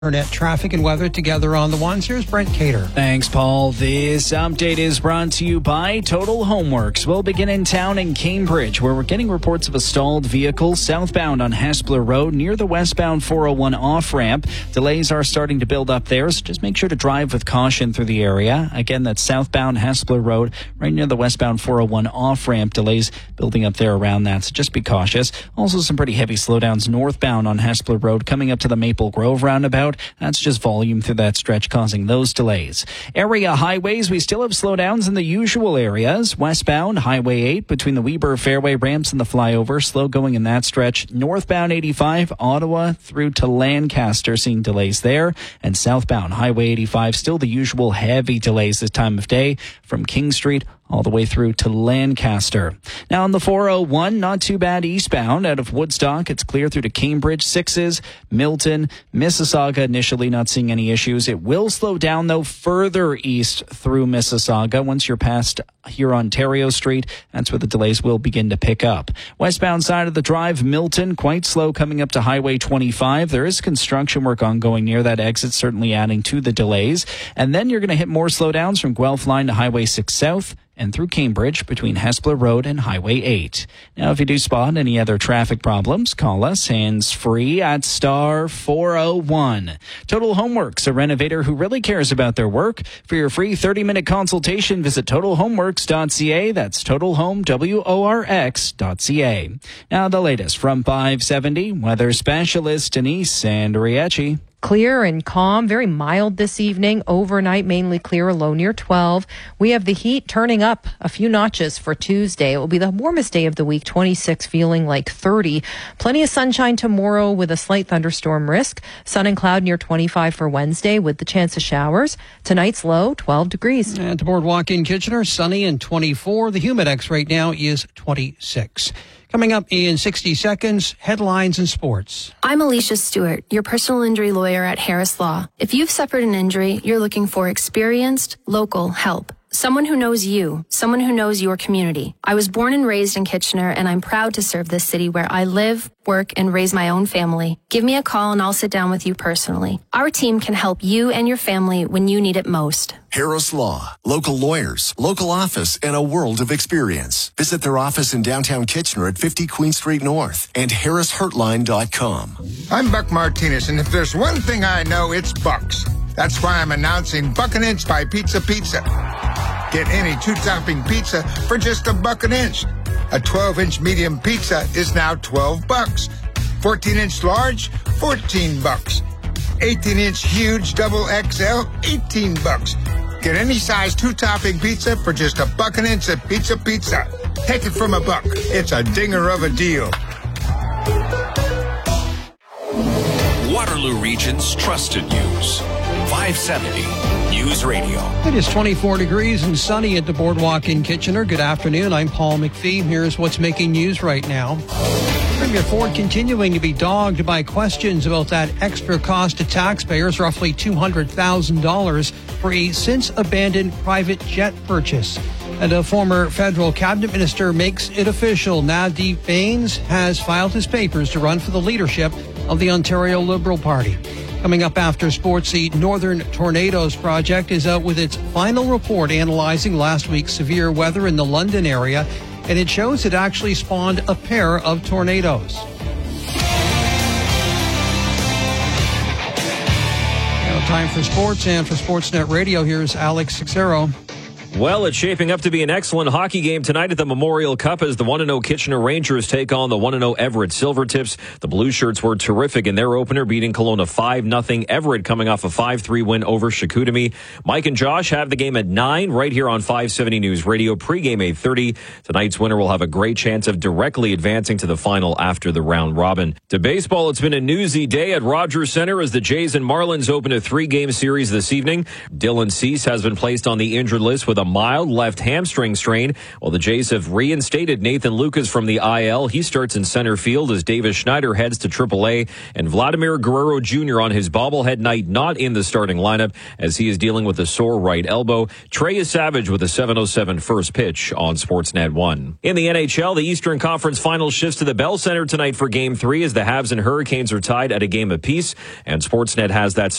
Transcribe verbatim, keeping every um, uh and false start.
Internet traffic and weather together on the ones. Here's Brent Cater. Thanks, Paul. This update is brought to you by Total Homeworks. We'll begin in town in Cambridge, where we're getting reports of a stalled vehicle southbound on Hespeler Road near the westbound four oh one off-ramp. Delays are starting to build up there, so just make sure to drive with caution through the area. Again, that's southbound Hespeler Road, right near the westbound four oh one off-ramp. Delays building up there around that, so just be cautious. Also, some pretty heavy slowdowns northbound on Hespeler Road coming up to the Maple Grove roundabout. That's just volume through that stretch causing those delays. Area highways, we still have slowdowns in the usual areas. Westbound, Highway eight between the Weber Fairway ramps and the flyover, slow going in that stretch. Northbound eighty-five, Ottawa through to Lancaster, seeing delays there. And southbound, Highway eighty-five, still the usual heavy delays this time of day from King Street all the way through to Lancaster. Now on the four oh one, not too bad eastbound out of Woodstock. It's clear through to Cambridge, Sixes, Milton, Mississauga, initially not seeing any issues. It will slow down, though, further east through Mississauga. Once you're past here Ontario Street, that's where the delays will begin to pick up. Westbound side of the drive, Milton, quite slow coming up to Highway twenty-five. There is construction work ongoing near that exit, certainly adding to the delays. And then you're going to hit more slowdowns from Guelph Line to Highway six South and through Cambridge between Hespeler Road and Highway eight. Now, if you do spot any other traffic problems, call us hands-free at star four oh one. Total Homeworks, a renovator who really cares about their work. For your free thirty-minute consultation, visit total homeworks dot c a. That's total home, W O R X dot C A. Now, the latest from five seventy, weather specialist Denise Andriecci. Clear and calm, very mild this evening. Overnight, mainly clear, a low near twelve. We have the heat turning up a few notches for Tuesday. It will be the warmest day of the week, twenty-six, feeling like thirty. Plenty of sunshine tomorrow with a slight thunderstorm risk. Sun and cloud near twenty-five for Wednesday with the chance of showers. Tonight's low, twelve degrees. And to Boardwalk in Kitchener, sunny and twenty-four. The Humidex right now is twenty-six. Coming up in sixty seconds, headlines and sports. I'm Alicia Stewart, your personal injury lawyer at Harris Law. If you've suffered an injury, you're looking for experienced, local help. Someone who knows you, someone who knows your community. I was born and raised in Kitchener, and I'm proud to serve this city where I live, work, and raise my own family. Give me a call and I'll sit down with you personally. Our team can help you and your family when you need it most. Harris Law. Local lawyers, local office, and a world of experience. Visit their office in downtown Kitchener at fifty Queen Street North and harris hurtline dot com. I'm Buck Martinez, and if there's one thing I know, it's Bucks. That's why I'm announcing Buck an Inch by Pizza Pizza. Get any two-topping pizza for just a buck an inch. A twelve-inch medium pizza is now twelve bucks. fourteen-inch large, fourteen bucks. eighteen-inch huge double X L, eighteen bucks. Get any size two-topping pizza for just a buck an inch at Pizza Pizza. Take it from a buck. It's a dinger of a deal. Waterloo Region's trusted news. five seventy News Radio. It is twenty-four degrees and sunny at the Boardwalk in Kitchener. Good afternoon. I'm Paul McPhee. Here's what's making news right now. Premier Ford continuing to be dogged by questions about that extra cost to taxpayers, roughly two hundred thousand dollars for a since-abandoned private jet purchase. And a former federal cabinet minister makes it official. Nadeep Bains has filed his papers to run for the leadership of the Ontario Liberal Party. Coming up after sports, the Northern Tornadoes Project is out with its final report analyzing last week's severe weather in the London area, and it shows it actually spawned a pair of tornadoes. Now time for sports, and for Sportsnet Radio, here's Alex Sixero. Well, it's shaping up to be an excellent hockey game tonight at the Memorial Cup as the one and oh Kitchener Rangers take on the one and oh Everett Silvertips. The Blue Shirts were terrific in their opener, beating Kelowna five nothing. Everett coming off a five three win over Chicoutimi. Mike and Josh have the game at nine right here on five seventy News Radio. Pre-game eight thirty. Tonight's winner will have a great chance of directly advancing to the final after the round robin. To baseball, it's been a newsy day at Rogers Centre as the Jays and Marlins open a three-game series this evening. Dylan Cease has been placed on the injured list with a mild left hamstring strain, while the Jays have reinstated Nathan Lucas from the I L. He starts in center field as Davis Schneider heads to triple A, and Vladimir Guerrero Junior on his bobblehead night not in the starting lineup as he is dealing with a sore right elbow. Trey is Savage with a seven oh seven first pitch on Sportsnet one. In the N H L, the Eastern Conference Finals shifts to the Bell Center tonight for Game three as the Habs and Hurricanes are tied at a game apiece, and Sportsnet has that